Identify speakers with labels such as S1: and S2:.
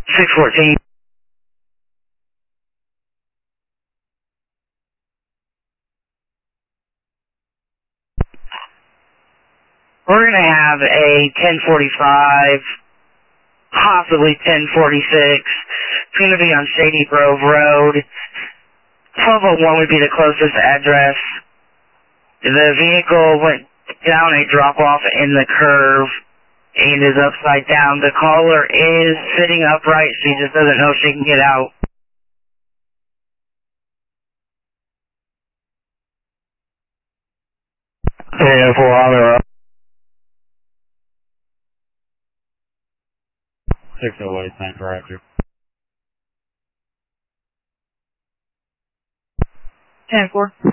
S1: 614. We're going to have a 1045, possibly 1046. It's going to be on Shady Grove Road. 1201 would be the closest address. The vehicle went down a drop-off in the curve and is upside down. The caller is sitting upright. She just doesn't know if she can get out. Yeah, 4 608, thanks for after.
S2: 10-4.